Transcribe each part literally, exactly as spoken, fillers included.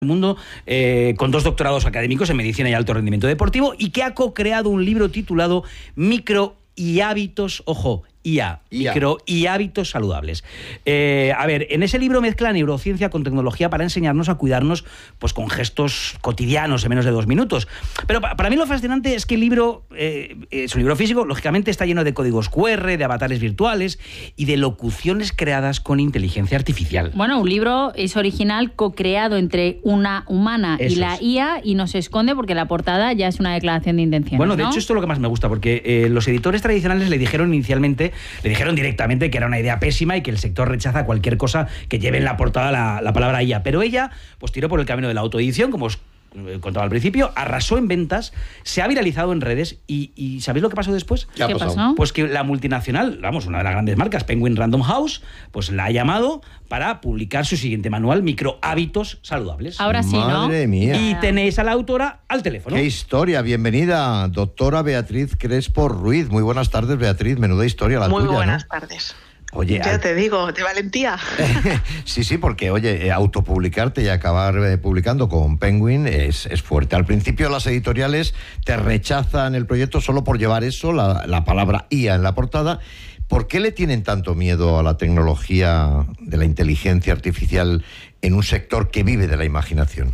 mundo, eh, con dos doctorados académicos en medicina y alto rendimiento deportivo, y que ha co-creado un libro titulado Micro y hábitos, ojo, I A, micro y hábitos saludables. Eh, a ver, en ese libro mezcla neurociencia con tecnología para enseñarnos a cuidarnos, pues con gestos cotidianos en menos de dos minutos. Pero pa para mí lo fascinante es que el libro, eh, es un libro físico, lógicamente está lleno de códigos cu erre, de avatares virtuales y de locuciones creadas con inteligencia artificial. Bueno, un libro es original, co-creado entre una humana Eso y la es. I A, y no se esconde porque la portada ya es una declaración de intenciones. Bueno, de ¿no? hecho esto es lo que más me gusta, porque eh, los editores tradicionales le dijeron inicialmente Le dijeron directamente que era una idea pésima y que el sector rechaza cualquier cosa que lleve en la portada la, la palabra I A. Pero ella pues tiró por el camino de la autoedición, como os contaba al principio, arrasó en ventas, se ha viralizado en redes y, y ¿sabéis lo que pasó después? ¿Qué, ¿Qué pasó? Pues que la multinacional, vamos, una de las grandes marcas, Penguin Random House, pues la ha llamado para publicar su siguiente manual, Micro Hábitos Saludables. Ahora sí, ¿no? Madre mía. Y tenéis a la autora al teléfono. ¡Qué historia! Bienvenida, doctora Beatriz Crespo Ruiz. Muy buenas tardes, Beatriz. Menuda historia la Muy tuya, buenas ¿no? tardes. Oye, ya al... te digo, de valentía. sí, sí, porque, oye, eh, autopublicarte y acabar eh, publicando con Penguin es, es fuerte. Al principio las editoriales te rechazan el proyecto solo por llevar eso, la, la palabra I A en la portada. ¿Por qué le tienen tanto miedo a la tecnología de la inteligencia artificial en un sector que vive de la imaginación?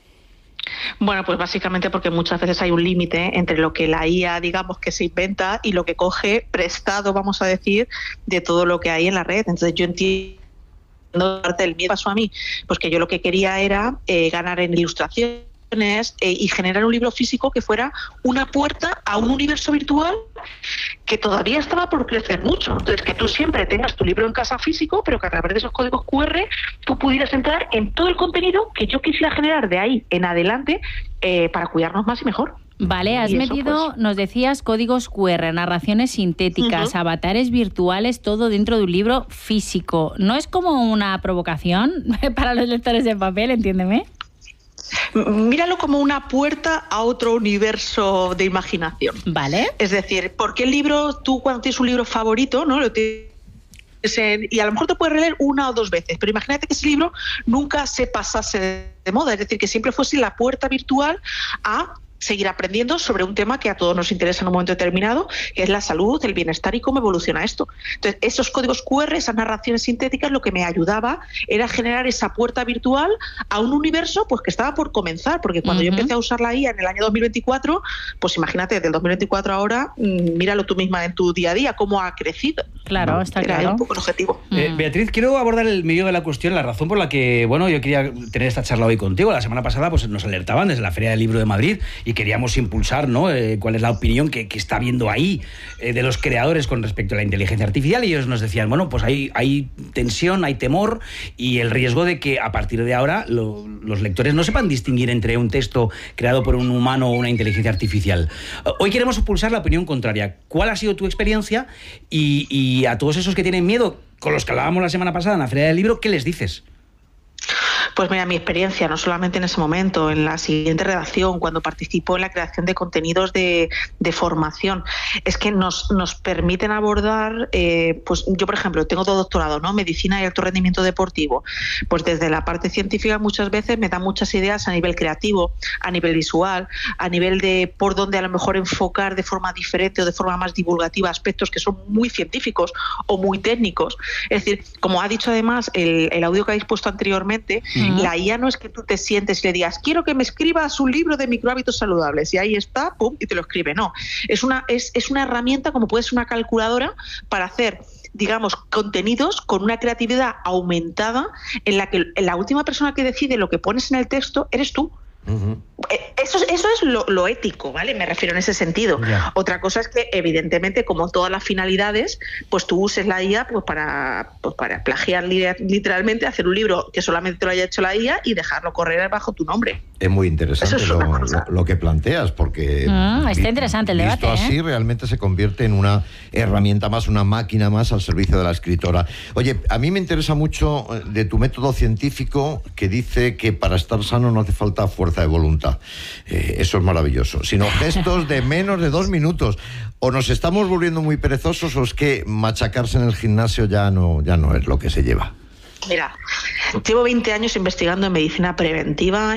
Bueno, pues básicamente porque muchas veces hay un límite entre lo que la I A, digamos, que se inventa y lo que coge prestado, vamos a decir, de todo lo que hay en la red. Entonces yo entiendo parte del miedo. Pasó a mí, pues que yo lo que quería era eh, ganar en ilustración eh, y generar un libro físico que fuera una puerta a un universo virtual que todavía estaba por crecer mucho. Entonces, que tú siempre tengas tu libro en casa físico, pero que a través de esos códigos cu erre tú pudieras entrar en todo el contenido que yo quisiera generar de ahí en adelante eh, para cuidarnos más y mejor. Vale, has y metido, eso, pues, nos decías, códigos cu erre, narraciones sintéticas, uh-huh. avatares virtuales, todo dentro de un libro físico. ¿No es como una provocación para los lectores de papel, entiéndeme? Míralo como una puerta a otro universo de imaginación. Vale. Es decir, porque el libro, tú cuando tienes un libro favorito, ¿no? Lo tienes en, y a lo mejor te puedes releer una o dos veces, pero imagínate que ese libro nunca se pasase de moda, es decir, que siempre fuese la puerta virtual a seguir aprendiendo sobre un tema que a todos nos interesa en un momento determinado, que es la salud, el bienestar y cómo evoluciona esto. Entonces, esos códigos cu erre, esas narraciones sintéticas, lo que me ayudaba era generar esa puerta virtual a un universo pues que estaba por comenzar, porque cuando uh-huh. yo empecé a usar la I A en el año dos mil veinticuatro, pues imagínate, desde el dos mil veinticuatro ahora, míralo tú misma en tu día a día, cómo ha crecido. Claro, ¿no? está era claro. un poco el objetivo. Eh, Beatriz, quiero abordar el medio de la cuestión, la razón por la que, bueno, yo quería tener esta charla hoy contigo. La semana pasada pues nos alertaban desde la Feria del Libro de Madrid y queríamos impulsar, ¿no? Eh, cuál es la opinión que, que está habiendo ahí eh, de los creadores con respecto a la inteligencia artificial, y ellos nos decían, bueno, pues hay, hay tensión, hay temor y el riesgo de que a partir de ahora lo, los lectores no sepan distinguir entre un texto creado por un humano o una inteligencia artificial. Hoy queremos impulsar la opinión contraria. ¿Cuál ha sido tu experiencia? Y, y a todos esos que tienen miedo, con los que hablábamos la semana pasada en la Feria del Libro, ¿qué les dices? Pues mira, mi experiencia, no solamente en ese momento, en la siguiente redacción, cuando participo en la creación de contenidos de, de formación, es que nos, nos permiten abordar, eh, pues yo por ejemplo tengo dos doctorados, ¿no? Medicina y alto rendimiento deportivo, pues desde la parte científica muchas veces me dan muchas ideas a nivel creativo, a nivel visual, a nivel de por dónde a lo mejor enfocar de forma diferente o de forma más divulgativa aspectos que son muy científicos o muy técnicos. Es decir, como ha dicho además el, el audio que habéis puesto anteriormente, uh-huh. la I A no es que tú te sientes y le digas, quiero que me escribas un libro de microhábitos saludables, y ahí está, pum, y te lo escribe. No, es una, es, es una herramienta como puede ser una calculadora para hacer, digamos, contenidos con una creatividad aumentada en la que la última persona que decide lo que pones en el texto eres tú. Uh-huh. Eso, eso es lo, lo ético, ¿vale? Me refiero en ese sentido. Yeah. Otra cosa es que, evidentemente, como todas las finalidades, pues tú uses la I A pues para, pues para plagiar literalmente, hacer un libro que solamente te lo haya hecho la I A y dejarlo correr bajo tu nombre. Es muy interesante es lo, lo, lo que planteas, porque mm, está vi, interesante el debate. Visto así, ¿eh? realmente se convierte en una herramienta más, una máquina más al servicio de la escritora. Oye, a mí me interesa mucho de tu método científico que dice que para estar sano no hace falta fuerza de voluntad. Eh, eso es maravilloso. Sino gestos de menos de dos minutos. O nos estamos volviendo muy perezosos o es que machacarse en el gimnasio ya no, ya no es lo que se lleva. Mira, llevo veinte años investigando en medicina preventiva,